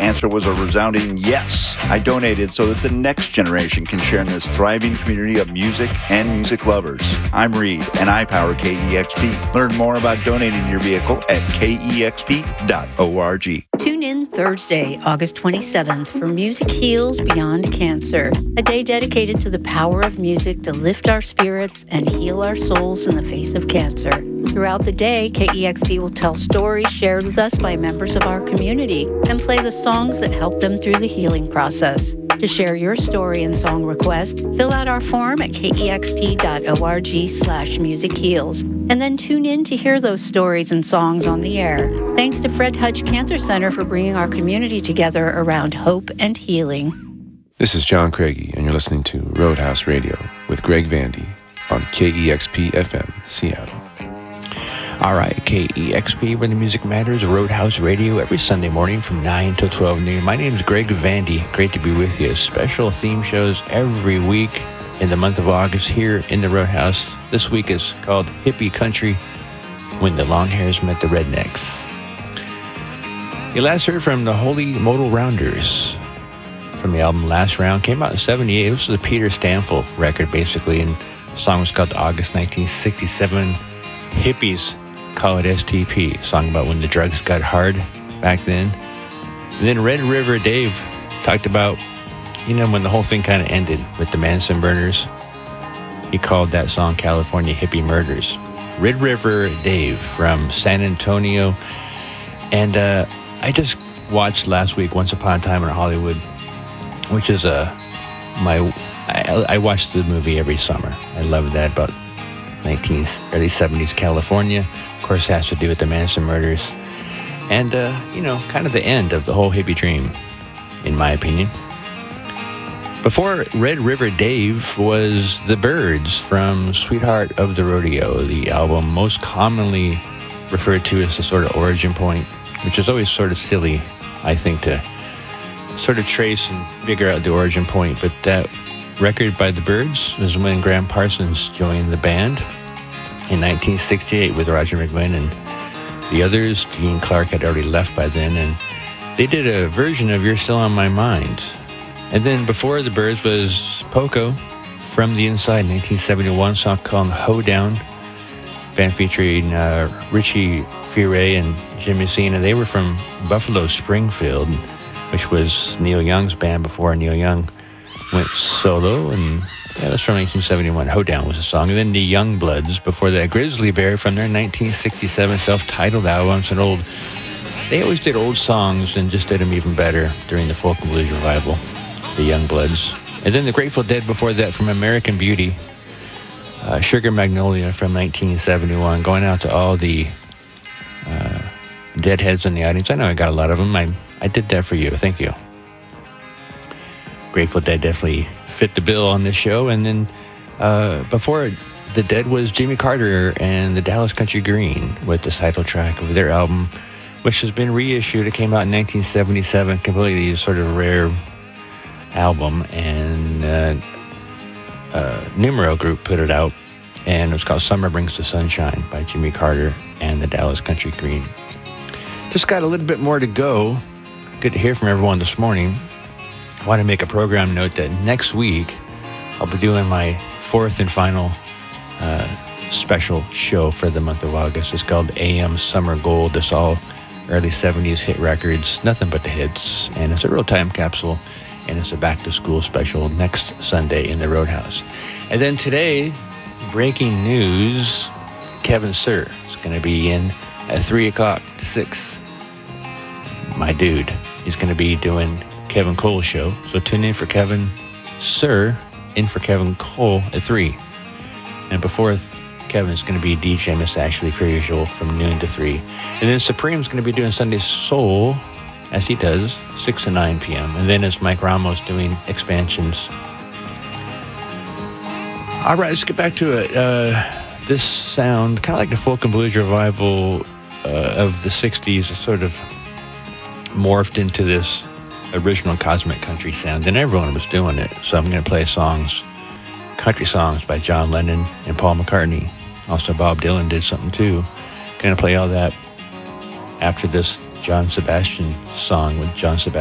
answer was a resounding yes. I donated so that the next generation can share in this thriving community of music and music lovers. I'm Reed, and I power KEXP. Learn more about donating your vehicle at kexp.org. Tune in Thursday, August 27th for Music Heals Beyond Cancer, a day dedicated to the power of music to lift our spirits and heal our souls in the face of cancer. Throughout the day, KEXP will tell stories shared with us by members of our community and play the songs that help them through the healing process. To share your story and song request, fill out our form at kexp.org/musicheals, and then tune in to hear those stories and songs on the air. Thanks to Fred Hutch Cancer Center for bringing our community together around hope and healing. This is John Craigie, and you're listening to Roadhouse Radio with Greg Vandy on KEXP-FM, Seattle. All right, KEXP, where the music matters, Roadhouse Radio, every Sunday morning from 9 till 12 noon. My name is Greg Vandy. Great to be with you. Special theme shows every week in the month of August here in the Roadhouse. This week is called Hippie Country, When the Long Hairs Met the Rednecks. You last heard from the Holy Modal Rounders from the album Last Round. Came out in 78. This was a Peter Stanfill record, basically, and the song was called August 1967. Hippies call it STP, a song about when the drugs got hard back then. And then Red River Dave talked about, when the whole thing kind of ended with the Manson burners. He called that song California Hippie Murders. Red River Dave from San Antonio. And I just watched last week Once Upon a Time in Hollywood, which is I watched the movie every summer. I love that about early 70s California. Of course, it has to do with the Manson murders. And, kind of the end of the whole hippie dream, in my opinion. Before Red River Dave was The Byrds from Sweetheart of the Rodeo, the album most commonly referred to as the sort of origin point, which is always sort of silly, I think, to sort of trace and figure out the origin point. But that record by The Byrds was when Graham Parsons joined the band in 1968 with Roger McGuinn and the others. Gene Clark had already left by then, and they did a version of You're Still on My Mind. And then before The Byrds was Poco from the Inside, 1971, song called Hoedown, band featuring Richie Furay and Jimmy Cena. They were from Buffalo Springfield, which was Neil Young's band before Neil Young went solo, and that was from 1971. Hoedown was the song. And then the Youngbloods before that, Grizzly Bear from their 1967 self-titled album. They always did old songs and just did them even better during the Folk and Blues revival, the Youngbloods. And then the Grateful Dead before that from American Beauty, Sugar Magnolia from 1971. Going out to all the Deadheads in the audience. I know I got a lot of them. I did that for you. Thank you. Grateful Dead definitely fit the bill on this show. And then before the Dead was Jimmy Carter and the Dallas Country Green with the title track of their album, which has been reissued. It came out in 1977, completely sort of rare album, and Numero Group put it out, and it was called Summer Brings the Sunshine by Jimmy Carter and the Dallas Country Green. Just got a little bit more to go. Good to hear from everyone this morning. I want to make a program note that next week I'll be doing my fourth and final special show for the month of August. It's called AM Summer Gold. It's all early 70s hit records, nothing but the hits, and it's a real time capsule, and it's a back-to-school special next Sunday in the Roadhouse. And then today, breaking news, Kevin Sir is going to be in at 3 o'clock to 6. My dude. He's going to be doing Kevin Cole's show. So tune in for Kevin Sir, in for Kevin Cole at 3. And before Kevin's going to be DJ Miss Ashley per usual from noon to 3. And then Supreme's going to be doing Sunday Soul, as he does, 6 to 9 p.m. And then it's Mike Ramos doing Expansions. All right, let's get back to it. This sound, kind of like the folk and blues revival of the 60s, it sort of morphed into this original cosmic country sound, and everyone was doing it. So I'm going to play country songs by John Lennon and Paul McCartney. Also Bob Dylan did something too. Going to play all that after this John Sebastian song with John Sebastian.